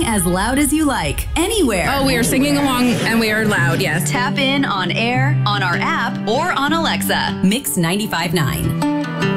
as loud as you like, anywhere. Oh, we are singing along and we are loud, yes. Tap in on air, on our app, or on Alexa. Mix 95.9.